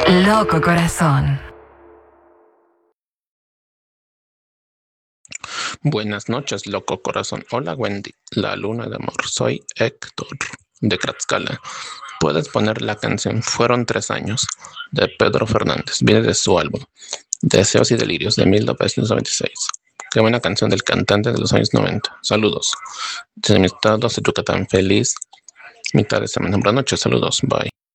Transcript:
Loco Corazón. Buenas noches, loco corazón. Hola, Wendy, la luna de amor. Soy Héctor, de Kratzkala. Puedes poner la canción Fueron 3 años, de Pedro Fernández. Viene de su álbum Deseos y Delirios, de 1996. Qué buena canción del cantante de los años 90. Saludos. Desde mi estado de Yucatán, feliz mitad de semana. Buenas noches, saludos. Bye.